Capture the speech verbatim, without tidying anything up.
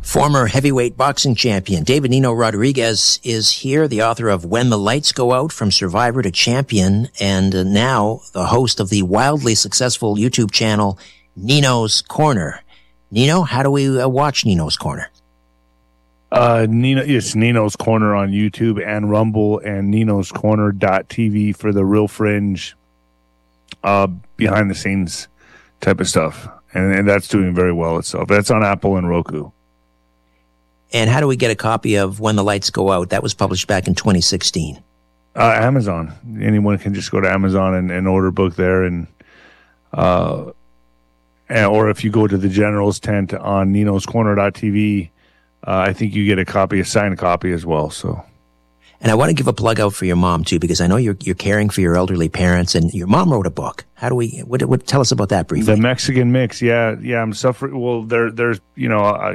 Former heavyweight boxing champion David Nino Rodriguez is here, the author of When the Lights Go Out, From Survivor to Champion, and uh, now the host of the wildly successful YouTube channel Nino's Corner. Nino, how do we uh, watch Nino's Corner? Uh, Nino, it's Nino's Corner on YouTube and Rumble, and Nino's Corner dot T V for the real fringe, uh, behind the scenes type of stuff. And, and that's doing very well itself. That's on Apple and Roku. And how do we get a copy of When the Lights Go Out? That was published back in twenty sixteen. Uh, Amazon. Anyone can just go to Amazon and, and order a book there. And, uh, and, or if you go to the General's tent on Ninos Corner dot T V, uh, I think you get a copy, a signed copy as well. So. And I want to give a plug out for your mom too, because I know you're you're caring for your elderly parents, and your mom wrote a book. How do we? What? what tell us about that briefly. The Mexican Mix. Yeah, yeah. I'm suffering. Well, there, there's, you know, I,